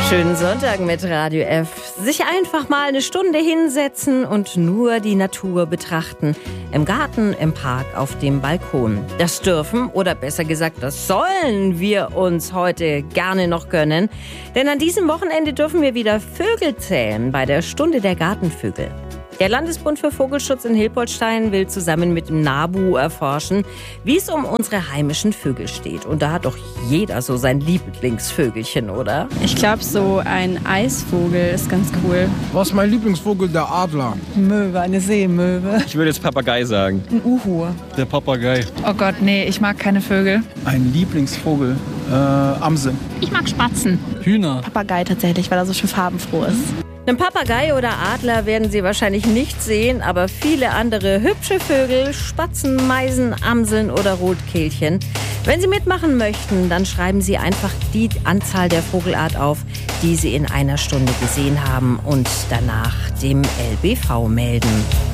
Schönen Sonntag mit Radio F. Sich einfach mal eine Stunde hinsetzen und nur die Natur betrachten. Im Garten, im Park, auf dem Balkon. Das dürfen, oder besser gesagt, das sollen wir uns heute gerne noch gönnen. Denn an diesem Wochenende dürfen wir wieder Vögel zählen bei der Stunde der Gartenvögel. Der Landesbund für Vogelschutz in Hilpoltstein will zusammen mit dem NABU erforschen, wie es um unsere heimischen Vögel steht. Und da hat doch jeder so sein Lieblingsvögelchen, oder? Ich glaube, so ein Eisvogel ist ganz cool. Was ist mein Lieblingsvogel? Der Adler. Möwe, eine Seemöwe. Ich würde jetzt Papagei sagen. Ein Uhu. Der Papagei. Oh Gott, nee, ich mag keine Vögel. Ein Lieblingsvogel? Amsel. Ich mag Spatzen. Hühner. Papagei tatsächlich, weil er so schön farbenfroh ist. Einen Papagei oder Adler werden Sie wahrscheinlich nicht sehen, aber viele andere hübsche Vögel, Spatzen, Meisen, Amseln oder Rotkehlchen. Wenn Sie mitmachen möchten, dann schreiben Sie einfach die Anzahl der Vogelart auf, die Sie in einer Stunde gesehen haben und danach dem LBV melden.